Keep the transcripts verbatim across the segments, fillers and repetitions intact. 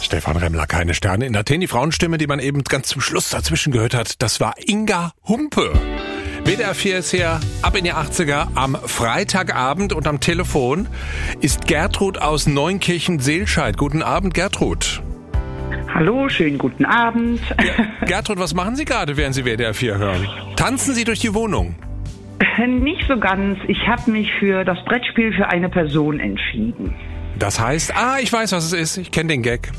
Stefan Remmler, keine Sterne in Athen. Die Frauenstimme, die man eben ganz zum Schluss dazwischen gehört hat, das war Inga Humpe. W D R vier ist hier ab in die achtziger am Freitagabend und am Telefon ist Gertrud aus Neunkirchen-Seelscheid. Guten Abend, Gertrud. Hallo, schönen guten Abend. Ja, Gertrud, was machen Sie gerade, während Sie W D R vier hören? Tanzen Sie durch die Wohnung? Nicht so ganz. Ich habe mich für das Brettspiel für eine Person entschieden. Das heißt, ah, ich weiß, was es ist. Ich kenne den Gag.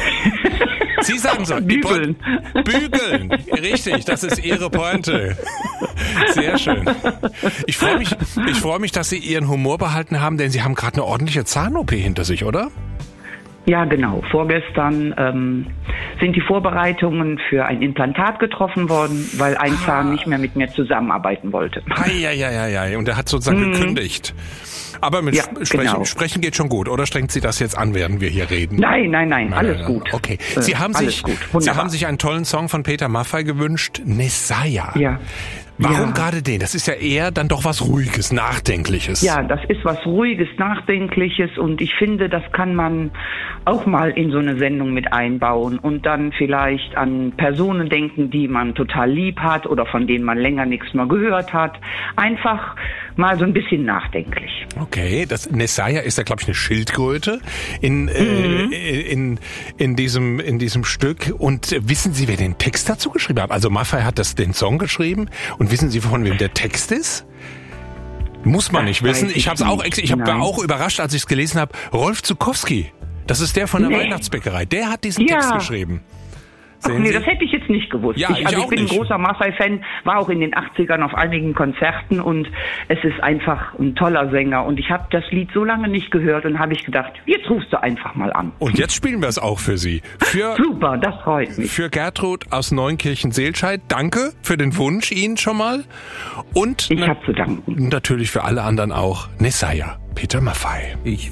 Sie sagen so. Bügeln. Bügeln. Richtig, das ist Ihre Pointe. Sehr schön. Ich freue mich, ich freue mich, dass Sie Ihren Humor behalten haben, denn Sie haben gerade eine ordentliche Zahn-O P hinter sich, oder? Ja, genau. Vorgestern ähm, sind die Vorbereitungen für ein Implantat getroffen worden, weil ein ah. Zahn nicht mehr mit mir zusammenarbeiten wollte. Ja, ja, ja, ja. Und er hat sozusagen mhm. gekündigt. Aber mit ja, Sprechen, genau. Sprechen geht schon gut. Oder strengt Sie das jetzt an, während wir hier reden? Nein, nein, nein. nein alles nein, nein. gut. Okay. Sie haben, äh, sich, Sie haben sich einen tollen Song von Peter Maffay gewünscht, Nesaya. Ja. Warum ja. gerade den? Das ist ja eher dann doch was Ruhiges, Nachdenkliches. Ja, das ist was Ruhiges, Nachdenkliches und ich finde, das kann man auch mal in so eine Sendung mit einbauen und dann vielleicht an Personen denken, die man total lieb hat oder von denen man länger nichts mehr gehört hat. Einfach mal so ein bisschen nachdenklich. Okay, das Nesaya ist ja, glaube ich, eine Schildkröte in, mhm. äh, in, in, diesem, in diesem Stück. Und wissen Sie, wer den Text dazu geschrieben hat? Also Maffay hat das, den Song geschrieben. Und wissen Sie, von wem der Text ist? Muss man das nicht wissen. Ich, ich habe es auch, ich hab auch überrascht, als ich es gelesen habe. Rolf Zukowski. Das ist der von der nee. Weihnachtsbäckerei. Der hat diesen ja. Text geschrieben. Ach nee, das hätte ich jetzt nicht gewusst. Ja, ich, ich, also auch ich bin nicht. ein großer Maffay-Fan, war auch in den achtzigern auf einigen Konzerten und es ist einfach ein toller Sänger. Und ich habe das Lied so lange nicht gehört und habe ich gedacht, jetzt rufst du einfach mal an. Und jetzt spielen wir es auch für Sie. Für, Super, das freut mich. Für Gertrud aus Neunkirchen-Seelscheid. Danke für den Wunsch Ihnen schon mal. Und ich habe zu danken. Natürlich für alle anderen auch Nesaya, Peter Maffay. Ich